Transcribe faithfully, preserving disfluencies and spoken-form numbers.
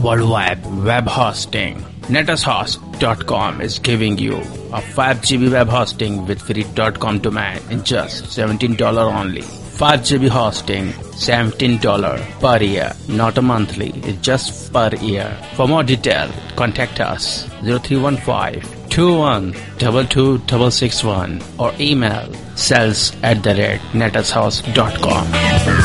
worldwide web hosting. netushost dot com is giving you a five G B web hosting with free .com domain in just seventeen dollars only. five G B hosting, seventeen dollars per year, not a monthly, it's just per year. For more detail, contact us zero three one five, two one two two six six one or email sales at the rate netushost dot com.